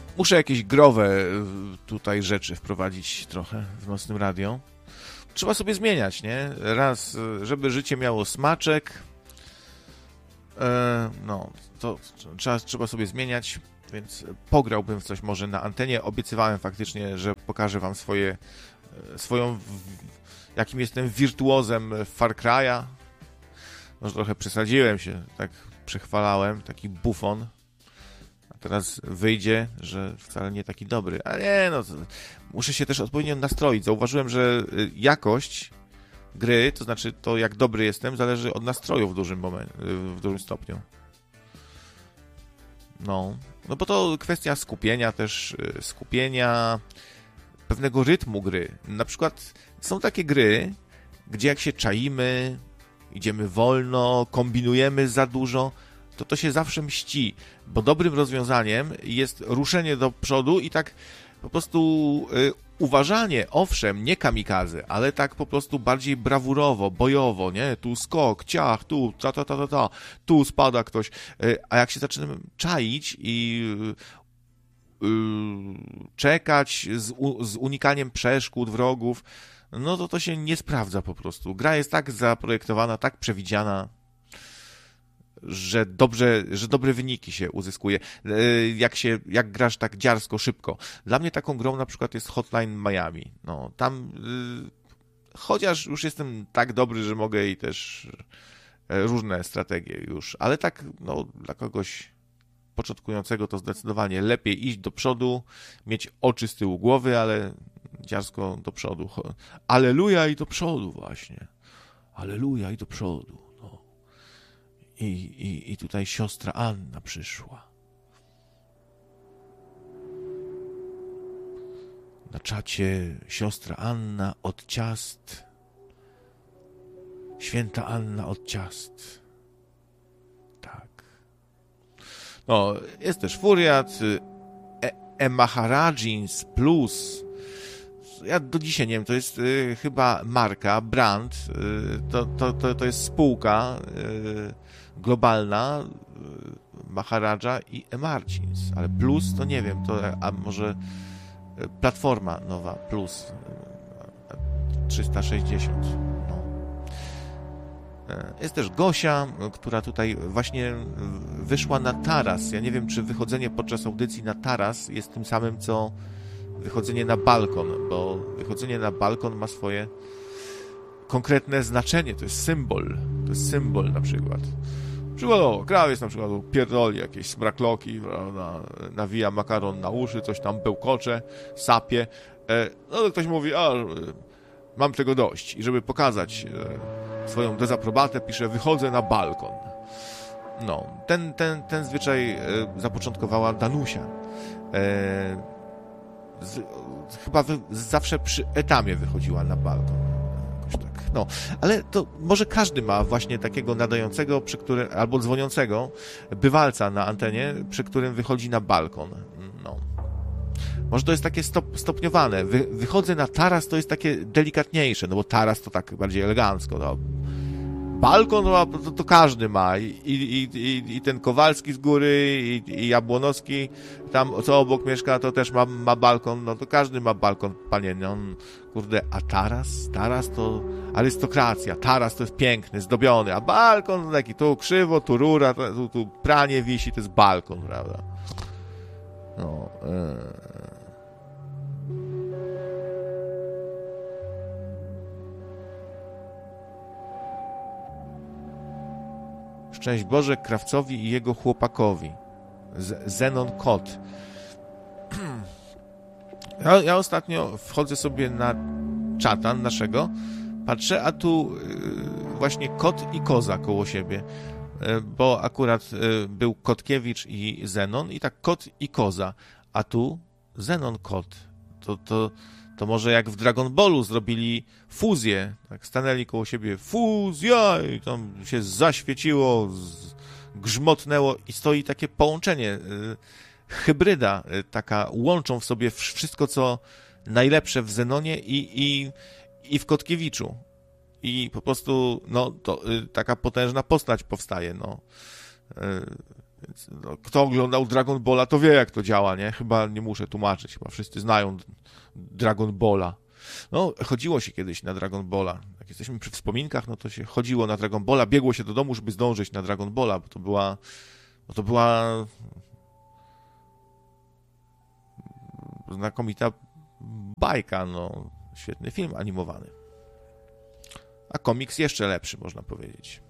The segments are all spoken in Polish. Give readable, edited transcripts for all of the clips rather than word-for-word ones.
Muszę jakieś growe tutaj rzeczy wprowadzić trochę w Nocnym Radio. Trzeba sobie zmieniać, nie? Raz, żeby życie miało smaczek, no, to trzeba sobie zmieniać, więc pograłbym w coś może na antenie. Obiecywałem faktycznie, że pokażę wam jakim jestem wirtuozem Far Cry'a. Może trochę przesadziłem się, tak przechwalałem, taki bufon. A teraz wyjdzie, że wcale nie taki dobry. Ale nie, no, muszę się też odpowiednio nastroić. Zauważyłem, że jakość gry, to znaczy to, jak dobry jestem, zależy od nastroju w dużym stopniu. No bo to kwestia skupienia, pewnego rytmu gry. Na przykład są takie gry, gdzie jak się czaimy, idziemy wolno, kombinujemy za dużo, to się zawsze mści, bo dobrym rozwiązaniem jest ruszenie do przodu i tak po prostu uważanie, owszem, nie kamikaze, ale tak po prostu bardziej brawurowo, bojowo, nie? Tu skok, ciach, tu, tu spada ktoś. A jak się zaczynamy czaić i czekać z unikaniem przeszkód, wrogów, no to się nie sprawdza po prostu. Gra jest tak zaprojektowana, tak przewidziana, że dobre wyniki się uzyskuje, jak grasz tak dziarsko, szybko. Dla mnie taką grą na przykład jest Hotline Miami. No, tam chociaż już jestem tak dobry, że mogę i też różne strategie już, ale tak, no, dla kogoś początkującego to zdecydowanie lepiej iść do przodu, mieć oczy z tyłu głowy, ale dziarsko do przodu. Alleluja i do przodu właśnie. Alleluja i do przodu. No. I tutaj siostra Anna przyszła. Na czacie siostra Anna od ciast. Święta Anna od ciast. Tak. No, jest też Furiat, Maharajins Plus. Ja do dzisiaj nie wiem, to jest chyba marka, brand, to jest spółka globalna, Maharaja i Emarcins, ale Plus to nie wiem, a może platforma nowa, Plus 360. No. Jest też Gosia, która tutaj właśnie wyszła na taras. Ja nie wiem, czy wychodzenie podczas audycji na taras jest tym samym, co wychodzenie na balkon, bo wychodzenie na balkon ma swoje konkretne znaczenie, to jest symbol na przykład. Przykładowo, krawiec na przykład pierdoli jakieś smrakloki, prawda, nawija makaron na uszy, coś tam bełkocze, sapie. No to ktoś mówi, mam tego dość. I żeby pokazać swoją dezaprobatę, pisze, wychodzę na balkon. No, ten zwyczaj zapoczątkowała Danusia. Chyba zawsze przy etamie wychodziła na balkon. Jakoś tak. No, ale to może każdy ma właśnie takiego nadającego, albo dzwoniącego bywalca na antenie, przy którym wychodzi na balkon. No. Może to jest takie stopniowane. Wychodzę na taras, to jest takie delikatniejsze, no bo taras to tak bardziej elegancko. No. Balkon to każdy ma. I ten Kowalski z góry, i Jabłonowski, tam co obok mieszka, to też ma balkon. No to każdy ma balkon, panie. No, kurde, a taras to arystokracja. Taras to jest piękny, zdobiony, a balkon to taki tu krzywo, tu rura, tu pranie wisi, to jest balkon, prawda? No, Szczęść Boże Krawcowi i jego chłopakowi. Zenon Kot. Ja ostatnio wchodzę sobie na czata naszego, patrzę, a tu właśnie kot i koza koło siebie, bo akurat był Kotkiewicz i Zenon i tak kot i koza, a tu Zenon Kot. To może jak w Dragon Ballu zrobili fuzję, tak stanęli koło siebie, fuzja, i tam się zaświeciło, grzmotnęło i stoi takie połączenie, hybryda taka, łączą w sobie wszystko, co najlepsze w Zenonie i w Kotkiewiczu. I po prostu, no, to taka potężna postać powstaje, no. Więc, no, kto oglądał Dragon Balla, to wie, jak to działa, nie? Chyba nie muszę tłumaczyć, chyba wszyscy znają Dragon Balla. No, chodziło się kiedyś na Dragon Balla. Jak jesteśmy przy wspominkach, no to się chodziło na Dragon Balla, biegło się do domu, żeby zdążyć na Dragon Balla, bo to była znakomita bajka, no, świetny film animowany. A komiks jeszcze lepszy, można powiedzieć.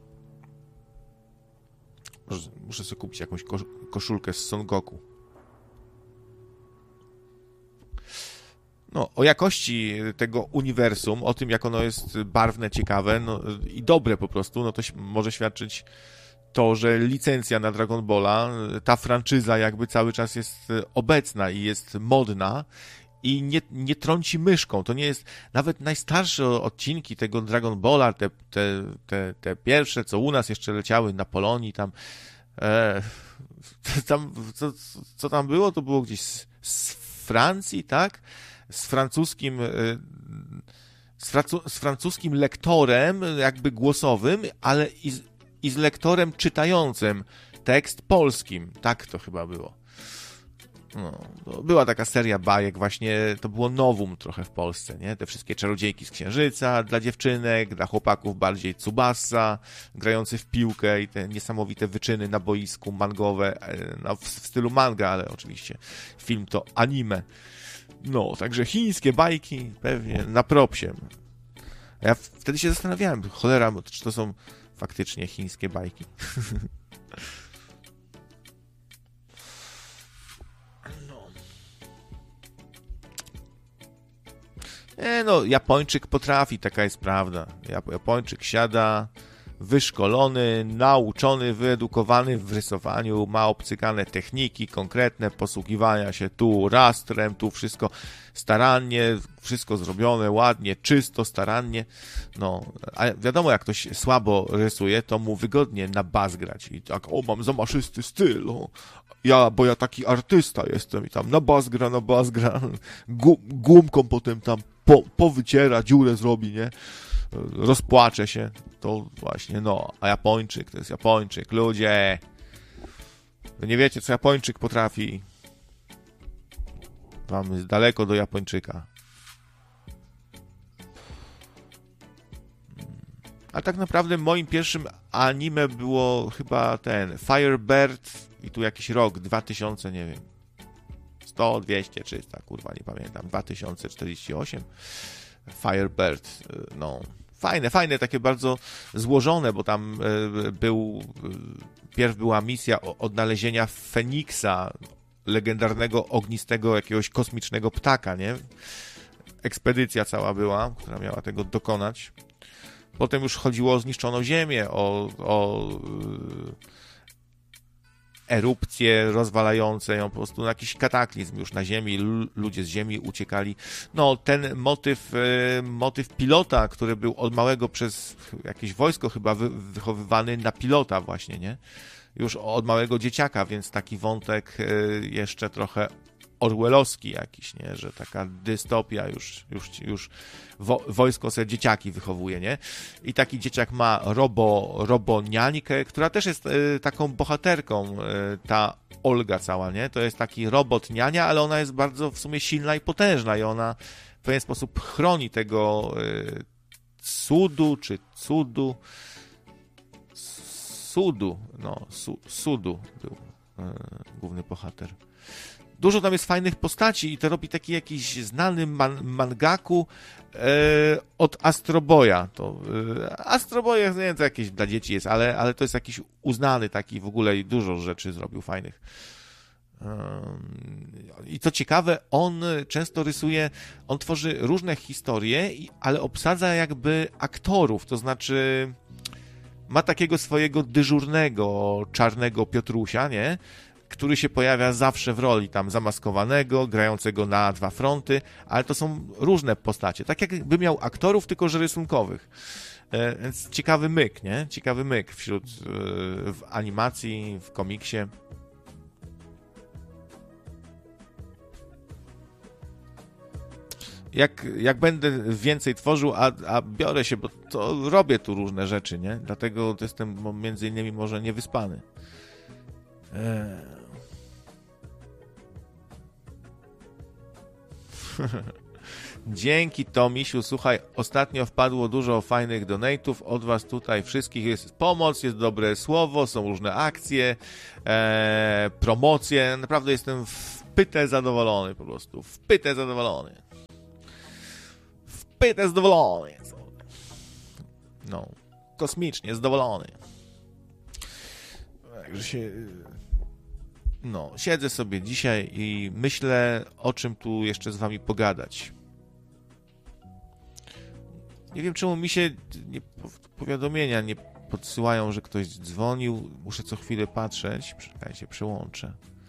Muszę sobie kupić jakąś koszulkę z Son Goku. No, o jakości tego uniwersum, o tym, jak ono jest barwne, ciekawe, no, i dobre po prostu, no to może świadczyć to, że licencja na Dragon Balla, ta franczyza jakby cały czas jest obecna i jest modna i nie trąci myszką. To nie jest nawet najstarsze odcinki tego Dragon Balla, te pierwsze, co u nas jeszcze leciały na Polonii, co tam było? To było gdzieś z Francji, tak? Z francuskim lektorem jakby głosowym, ale i z lektorem czytającym tekst polskim. Tak to chyba było. No, była taka seria bajek właśnie, to było nowum trochę w Polsce, nie? Te wszystkie czarodziejki z Księżyca dla dziewczynek, dla chłopaków bardziej Tsubasa, grający w piłkę i te niesamowite wyczyny na boisku mangowe, no, w stylu manga, ale oczywiście film to anime. No, także chińskie bajki pewnie na propsie. Ja wtedy się zastanawiałem, cholera, czy to są faktycznie chińskie bajki. No, Japończyk potrafi, taka jest prawda. Japończyk siada, wyszkolony, nauczony, wyedukowany w rysowaniu, ma obcykane techniki konkretne, posługiwania się tu rastrem, tu wszystko starannie, wszystko zrobione ładnie, czysto, starannie. No, a wiadomo, jak ktoś słabo rysuje, to mu wygodnie na bas grać. I tak, mam zamaszysty styl, bo ja taki artysta jestem i tam na bas gra, gumką potem tam powyciera, dziurę zrobi, nie? Rozpłacze się, to właśnie, no, a Japończyk to jest Japończyk, ludzie, wy nie wiecie, co Japończyk potrafi, wam jest daleko do Japończyka. A tak naprawdę moim pierwszym anime było chyba Firebird i tu jakiś rok, 2000, nie wiem, 100, 200, 300, kurwa, nie pamiętam, 2048, Firebird, no, fajne, takie bardzo złożone, bo tam pierw była misja odnalezienia Feniksa, legendarnego, ognistego, jakiegoś kosmicznego ptaka, nie? Ekspedycja cała była, która miała tego dokonać. Potem już chodziło o zniszczoną Ziemię, o erupcje rozwalające ją, po prostu jakiś kataklizm już na Ziemi, ludzie z Ziemi uciekali. No, ten motyw pilota, który był od małego przez jakieś wojsko chyba wychowywany na pilota właśnie, nie? Już od małego dzieciaka, więc taki wątek jeszcze trochę orwellowski jakiś, nie? Że taka dystopia już wojsko sobie dzieciaki wychowuje, nie? I taki dzieciak ma roboniańkę, która też jest taką bohaterką, ta Olga cała, nie? To jest taki robot niania, ale ona jest bardzo w sumie silna i potężna i ona w pewien sposób chroni tego Sudu był główny bohater. Dużo tam jest fajnych postaci i to robi taki jakiś znany mangaku od Astro Boya. Astro Boy, nie wiem, to jakieś dla dzieci jest, ale to jest jakiś uznany taki w ogóle i dużo rzeczy zrobił fajnych. I co ciekawe, on często rysuje, on tworzy różne historie, ale obsadza jakby aktorów, to znaczy ma takiego swojego dyżurnego, czarnego Piotrusia, nie? Który się pojawia zawsze w roli tam zamaskowanego, grającego na dwa fronty, ale to są różne postacie. Tak jakby miał aktorów, tylko że rysunkowych. Więc ciekawy myk, nie? Ciekawy myk w animacji, w komiksie. Jak będę więcej tworzył, a biorę się, bo to robię tu różne rzeczy, nie? Dlatego jestem między innymi może niewyspany. Dzięki, Tomisiu. Słuchaj, ostatnio wpadło dużo fajnych donate'ów od was tutaj wszystkich. Jest pomoc, jest dobre słowo, są różne akcje, promocje. Naprawdę jestem wpyte zadowolony po prostu. Wpyte zadowolony. Wpyte zadowolony. No, kosmicznie zadowolony. Także się... No, siedzę sobie dzisiaj i myślę, o czym tu jeszcze z wami pogadać. Nie wiem, czemu mi się powiadomienia nie podsyłają, że ktoś dzwonił. Muszę co chwilę patrzeć. Czekajcie, przełączę.